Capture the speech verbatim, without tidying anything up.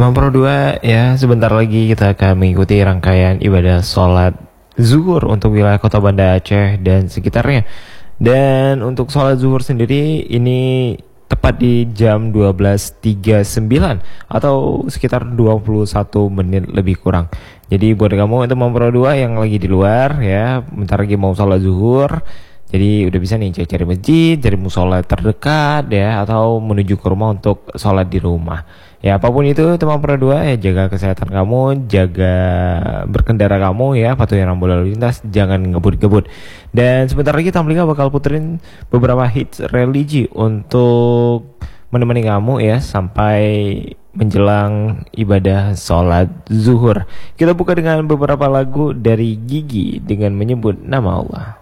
Teman Pro dua, ya sebentar lagi kita akan mengikuti rangkaian ibadah sholat zuhur untuk wilayah Kota Banda Aceh dan sekitarnya. Dan untuk sholat zuhur sendiri ini tepat di jam dua belas tiga puluh sembilan atau sekitar dua puluh satu menit lebih kurang. Jadi buat kamu teman Pro dua yang lagi di luar ya, bentar lagi mau sholat zuhur, jadi udah bisa nih cari masjid, cari musola terdekat ya, atau menuju ke rumah untuk sholat di rumah. Ya apapun itu teman Pro dua, ya jaga kesehatan kamu, jaga berkendara kamu ya, patuhi rambu lalu lintas, jangan ngebut-ngebut. Dan sebentar lagi Tamlika bakal puterin beberapa hits religi untuk menemani kamu ya sampai menjelang ibadah sholat zuhur. Kita buka dengan beberapa lagu dari Gigi dengan menyebut nama Allah.